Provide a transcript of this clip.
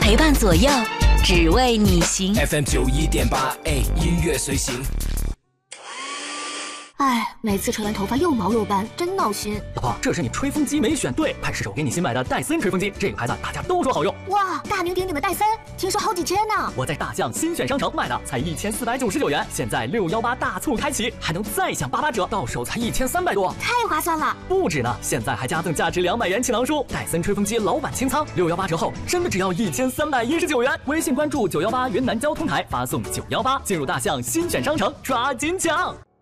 陪伴左右，只为你行。 FM91.8，音乐随行。 哎，每次吹完头发又毛又斑，真闹心。 老婆，这是你吹风机没选对，快试试我给你新买的戴森吹风机，这个牌子大家都说好用。 哇，大名鼎鼎的戴森，听说好几千呢。 我在大象新选商城买的，才1499元，现在618大促开启，还能再享88折，到手才1300多， 太划算了。 不止呢，现在还加赠价值200元锦囊书，戴森吹风机老板清仓，618折后真的只要1319元。微信关注918云南交通台，发送918进入大象新选商城，抓紧抢。